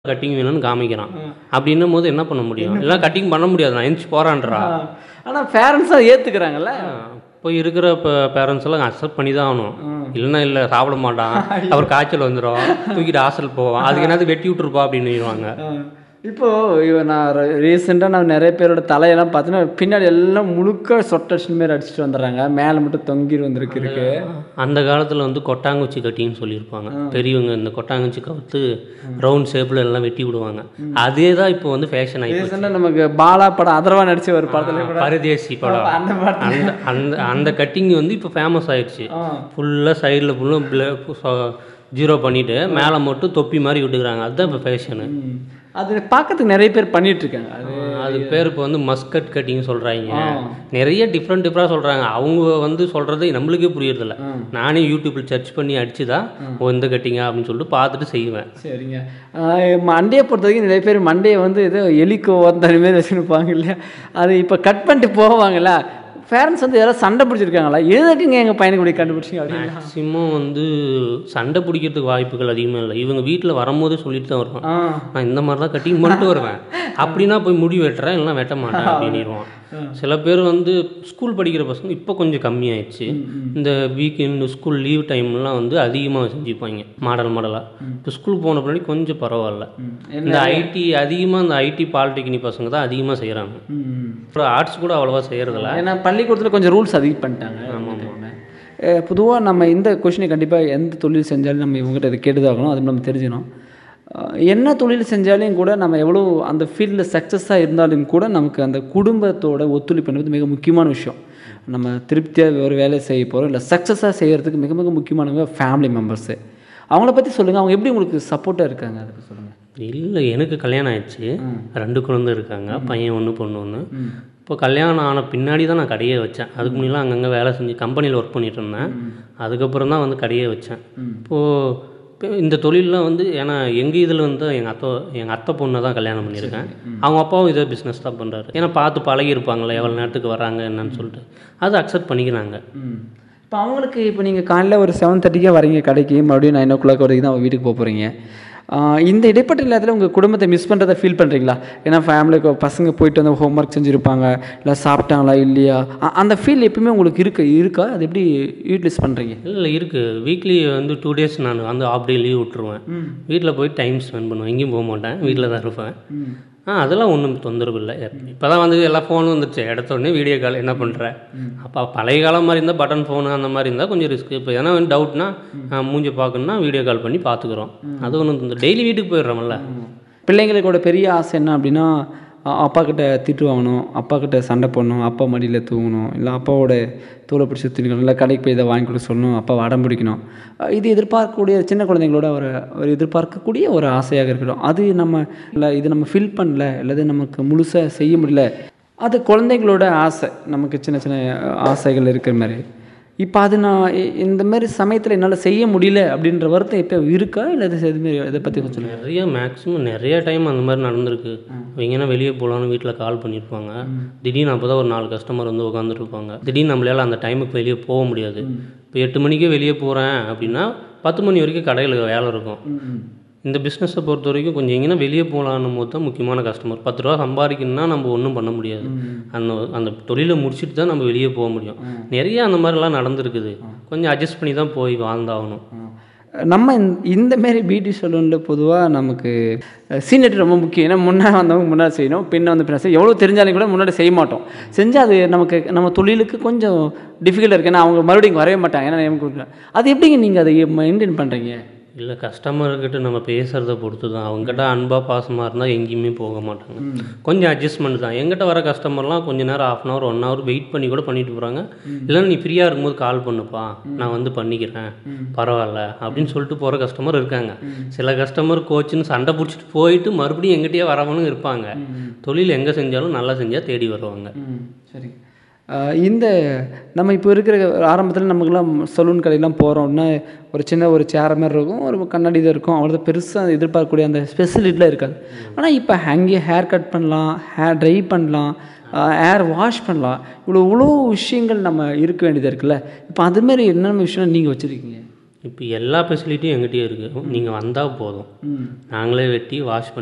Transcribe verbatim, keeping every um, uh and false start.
Cutting வேணும்னு காமிக்கிறான். அப்படின்னும் போது என்ன பண்ண முடியும்? எல்லாம் கட்டிங் பண்ண முடியாது, நான் எந்திரிச்சு போகிறான்றா. ஆனால் பேரண்ட்ஸாக ஏற்றுக்கிறாங்கல்ல. இப்போ இருக்கிற இப்போ பேரண்ட்ஸ் எல்லாம் அக்செப்ட் பண்ணி தான் ஆகணும். இல்லைன்னா இல்லை சாப்பிட மாட்டான், அவர் காய்ச்சல் வந்துடும், தூக்கிட்டு ஹாஸ்டல் போவான், அதுக்கு என்னது வெட்டி விட்டுருப்பா அப்படின்னுவாங்க. இப்போது நான் ரீசெண்டாக நான் நிறைய பேரோட தலையெல்லாம் பார்த்தீங்கன்னா பின்னாடி எல்லாம் முழுக்க சொட்டர்ஷன் மாரி அடிச்சுட்டு வந்துடுறாங்க, மேலே மட்டும் தொங்கிட்டு வந்துருக்கு இருக்கு. அந்த காலத்தில் வந்து கொட்டாங்குச்சி கட்டின்னு சொல்லியிருப்பாங்க பெரியவங்க. இந்த கொட்டாங்குச்சி கவுத்து ரவுண்ட் ஷேப்பில் எல்லாம் வெட்டி விடுவாங்க. அதே தான் இப்போ வந்து ஃபேஷன் ஆகி ரீசெண்டாக நமக்கு பாலா படம் அதர்வா நடிச்ச ஒரு படத்தில் பரதேசி படம், அந்த அந்த அந்த கட்டிங் வந்து இப்போ ஃபேமஸ் ஆயிடுச்சு. ஃபுல்லாக சைடில் ஃபுல்லாக ஜீரோ பண்ணிவிட்டு மேலே மட்டும் தொப்பி மாதிரி விட்டுக்கிறாங்க. அதுதான் இப்போ ஃபேஷனு. அது பார்க்கறதுக்கு நிறைய பேர் பண்ணிட்டு இருக்காங்க. அது அதுக்கு பேர் இப்போ வந்து மஸ்கட் கட்டிங் சொல்கிறாங்க. நிறைய டிஃப்ரெண்ட் டிஃப்ரெண்டாக சொல்கிறாங்க. அவங்க வந்து சொல்கிறது நம்மளுக்கே புரியறதில்ல. நானே யூடியூப்பில் சர்ச் பண்ணி அடிச்சு தான் ஓ இந்த கட்டிங்கா அப்படின்னு சொல்லிட்டு பார்த்துட்டு செய்வேன். சரிங்க. மண்டையை பொறுத்த வரைக்கும் நிறைய பேர் மண்டையை வந்து ஏதோ எலிக்கோ அந்த மாதிரி வச்சுருப்பாங்க இல்லையா, அது இப்போ கட் பண்ணிட்டு போவாங்கல்ல. பேரண்ட்ஸ் வந்து யாராவது சண்டை பிடிச்சிருக்காங்களா? எதுக்குங்க எங்கள் பையனுக்கு இப்படி கண்டுபிடிச்சிங்க அப்படின்னு? மேக்ஸிமம் வந்து சண்டை பிடிக்கிறதுக்கு வாய்ப்புகள் அதிகமாக இல்லை. இவங்க வீட்டில் வரும்போதே சொல்லிட்டு தான் வருவான், நான் இந்த மாதிரி தான் கட்டிங் பண்ணிட்டு வருவேன், அப்படின்னா போய் முடி வெட்டுறேன் இல்லைனா வெட்ட மாட்டேன் அப்படின்னுருவான். சில பேர் வந்து ஸ்கூல் படிக்கிற பசங்க இப்போ கொஞ்சம் கம்மியாயிடுச்சு. இந்த வீக்கெண்டு ஸ்கூல் லீவ் டைம்லாம் வந்து அதிகமாக செஞ்சுப்பாங்க மாடல் மாடலாக. இப்போ ஸ்கூல் போன பின்னாடி கொஞ்சம் பரவாயில்ல. இந்த ஐடி அதிகமாக இந்த ஐடி பாலிடெக்னிக் பசங்க தான் அதிகமாக செய்கிறாங்க. அப்புறம் ஆர்ட்ஸ் கூட அவ்வளோவா செய்கிறதில்ல, ஏன்னா பள்ளிக்கூடத்தில் கொஞ்சம் ரூல்ஸ் அதிகம் பண்ணிட்டாங்க. ஆமாம் ஆமாம். பொதுவாக நம்ம இந்த கொஷினை கண்டிப்பாக எந்த தொழில் செஞ்சாலும் நம்ம இவங்ககிட்ட இதை கேட்டுதாகணும், அது நம்ம தெரிஞ்சிடும். என்ன தொழில் செஞ்சாலும் கூட நம்ம எவ்வளோ அந்த ஃபீல்டில் சக்ஸஸாக இருந்தாலும் கூட நமக்கு அந்த குடும்பத்தோட ஒத்துழைப்பு என்பது மிக முக்கியமான விஷயம். நம்ம திருப்தியாக ஒரு வேலை செய்ய போகிறோம் இல்லை சக்ஸஸாக செய்கிறதுக்கு மிக மிக முக்கியமானவங்க ஃபேமிலி மெம்பர்ஸு. அவங்கள பற்றி சொல்லுங்கள், அவங்க எப்படி உங்களுக்கு சப்போர்ட்டாக இருக்காங்க அதுக்கு சொல்லுங்கள். இல்லை, எனக்கு கல்யாணம் ஆயிடுச்சு, ரெண்டு குழந்தை இருக்காங்க, பையன் ஒன்று பொண்ணு ஒன்று. இப்போ கல்யாணம் ஆன பின்னாடி தான் நான் கடையே வச்சேன். அதுக்கு முன்னெல்லாம் அங்கங்கே வேலை செஞ்சு கம்பெனியில் ஒர்க் பண்ணிகிட்டு இருந்தேன். அதுக்கப்புறம் தான் வந்து கடையே வச்சேன். இப்போது இப்போ இந்த தொழிலெலாம் வந்து ஏன்னா எங்கள் இதில் வந்து எங்கள் அத்தை எங்கள் அத்தை பொண்ணை தான் கல்யாணம் பண்ணியிருக்கேன். அவங்க அப்பாவும் இதே பிஸ்னஸ் தான் பண்ணுறாரு. ஏன்னா பார்த்து பழகிருப்பாங்களே எவ்வளோ நேரத்துக்கு வராங்க என்னன்னு சொல்லிட்டு அது அக்செப்ட் பண்ணிக்கிறாங்க. இப்போ அவங்களுக்கு இப்போ நீங்கள் காலையில் ஒரு செவன் தேர்ட்டிக்கே வரீங்க கடைக்கு, மறுபடியும் நைன் ஓ கிளாக் வரைக்கும் தான் அவங்க வீட்டுக்கு போக போகிறீங்க. இந்த இடைப்பட்ட நேரத்தில் உங்கள் குடும்பத்தை மிஸ் பண்ணுறதை ஃபீல் பண்ணுறீங்களா? ஏன்னா ஃபேமிலிக்கு பசங்க போயிட்டு வந்து ஹோம் ஒர்க் செஞ்சுருப்பாங்க, இல்லை சாப்பிட்டாங்களா இல்லையா, அந்த ஃபீல் எப்பவுமே உங்களுக்கு இருக்கு இருக்கா? அது எப்படி யூட்டிலைஸ் பண்ணுறீங்க? இல்லை இருக்குது. வீக்லி வந்து டூ டேஸ் நான் வந்து ஆஃப் டே லீவ் விட்டுருவேன். வீட்டில் போய் டைம் ஸ்பெண்ட் பண்ணுவேன், எங்கேயும் போக மாட்டேன், வீட்டில் தான் இருப்பேன். ஆ அதெல்லாம் ஒன்றும் தொந்தரவு இல்லை. இப்போ தான் வந்து எல்லா ஃபோனும் வந்துருச்சு, எடுத்த உடனே வீடியோ கால் என்ன பண்ணுற. அப்போ பழைய காலம் மாதிரி இருந்தால் பட்டன் ஃபோனு அந்த மாதிரி இருந்தால் கொஞ்சம் ரிஸ்க்கு. இப்போ எதனா வந்து டவுட்னா மூஞ்சி பார்க்கணுன்னா வீடியோ கால் பண்ணி பார்த்துக்குறோம். அது ஒன்றும் டெய்லி வீட்டுக்கு போயிடுறோம்ல. பிள்ளைங்களோட பெரிய ஆசை என்ன அப்படின்னா அப்பா கிட்ட திட்டு வாங்கணும், அப்பா கிட்ட சண்டை போடணும், அப்பா மடியில் தூங்கணும், இல்லை அப்பாவோட தூளை பிடிச்சி திணிக்கணும், இல்லை கடைக்கு போய் இதை வாங்கி கொடுக்க சொல்லணும், அப்பா அடம் பிடிக்கணும். இது எதிர்பார்க்கக்கூடிய சின்ன குழந்தைங்களோட ஒரு ஒரு எதிர்பார்க்கக்கூடிய ஒரு ஆசையாக இருக்கட்டும். அது நம்ம இல்லை இது நம்ம ஃபில் பண்ணல, இல்லை நமக்கு முழுசாக செய்ய முடியல, அது குழந்தைங்களோட ஆசை. நமக்கு சின்ன சின்ன ஆசைகள் இருக்கிற மாதிரி. இப்போ அது நான் இந்த மாதிரி சமயத்தில் என்னால் செய்ய முடியல அப்படின்ற வருத்தம் இப்போ இருக்கா, இல்லை இது எதுவுமே இதை பற்றி கொஞ்சம்? நிறைய மேக்ஸிமம் நிறைய டைம் அந்த மாதிரி நடந்திருக்கு. எங்கன்னா வெளியே போகலான்னு வீட்டில் கால் பண்ணியிருப்பாங்க, திடீர்னு அப்போ தான் ஒரு நாலு கஸ்டமர் வந்து உட்காந்துருப்பாங்க. திடீர்னு நம்மளால் அந்த டைமுக்கு வெளியே போக முடியாது. இப்போ எட்டு மணிக்கே வெளியே போகிறேன் அப்படின்னா பத்து மணி வரைக்கும் கடையில் வேலை இருக்கும். இந்த பிஸ்னஸை பொறுத்த வரைக்கும் கொஞ்சம் எங்கன்னா வெளியே போகலான்னும் போது தான் முக்கியமான கஸ்டமர். பத்து ரூபா சம்பாதிக்கணும்னா நம்ம ஒன்றும் பண்ண முடியாது. அந்த அந்த தொழிலை முடிச்சுட்டு தான் நம்ம வெளியே போக முடியும். நிறைய அந்த மாதிரிலாம் நடந்துருக்குது. கொஞ்சம் அட்ஜஸ்ட் பண்ணி தான் போய் வாழ்ந்தாகணும். நம்ம இந்த மாரி பியூட்டி சலூனில் பொதுவாக நமக்கு சீனியர் ரொம்ப முக்கியம். ஏன்னா முன்னாடி வந்தவங்க முன்னாடி செய்யணும், பின்ன வந்து பின்ன எவ்வளோ தெரிஞ்சாலும் கூட முன்னாடி செய்ய மாட்டோம். செஞ்சால் அது நமக்கு நம்ம தொழிலுக்கு கொஞ்சம் டிஃபிகல்ட்டாக இருக்குது. ஏன்னா அவங்க மறுபடியும் வரவே மாட்டாங்க. ஏன்னா நமக்கு அது எப்படிங்க நீங்கள் அதை மெயின்டைன் பண்ணுறீங்க? இல்லை, கஸ்டமர்கிட்ட நம்ம பேசுகிறத பொறுத்து தான். அவங்ககிட்ட அன்பாக பாசமாக இருந்தால் எங்கேயுமே போக மாட்டாங்க. கொஞ்சம் அட்ஜஸ்ட்மெண்ட் தான். எங்கிட்ட வர கஸ்டமர்லாம் கொஞ்சம் நேரம் of an hour one hour wait பண்ணி கூட பண்ணிட்டு போகிறாங்க. இல்லைன்னா நீ ஃப்ரீயாக இருக்கும்போது கால் பண்ணுப்பா, நான் வந்து பண்ணிக்கிறேன், பரவாயில்ல அப்படின்னு சொல்லிட்டு போகிற கஸ்டமர் இருக்காங்க. சில கஸ்டமர் கோச்சுன்னு சண்டை பிடிச்சிட்டு போயிட்டு மறுபடியும் எங்கிட்டயே வரவனும் இருப்பாங்க. தொழில் எங்கே செஞ்சாலும் நல்லா செஞ்சால் தேடி வருவாங்க. சரி. இந்த நம்ம இப்போ இருக்கிற ஆரம்பத்தில் நமக்குலாம் சலூன் கடையெல்லாம் போகிறோம்னா ஒரு சின்ன ஒரு சேர் மாதிரி இருக்கும், ஒரு கண்ணாடி தான் இருக்கும், அவ்வளோதான். பெருசாக எதிர்பார்க்கக்கூடிய அந்த ஸ்பெசிலிட்டிலாம் இருக்காது. ஆனால் இப்போ அங்கேயே ஹேர் கட் பண்ணலாம், ஹேர் ட்ரை பண்ணலாம், ஹேர் வாஷ் பண்ணலாம், இவ்வளோ இவ்வளோ விஷயங்கள் நம்ம இருக்க வேண்டியதாக இருக்குல்ல. இப்போ அதுமாரி என்னென்ன விஷயம் நீங்கள் வச்சுருக்கீங்க? இப்போ எல்லா ஃபெசிலிட்டியும் எங்கிட்டயே இருக்குது. நீங்கள் வந்தால் போதும், ம் நாங்களே வெட்டி வாஷ் பண்ணி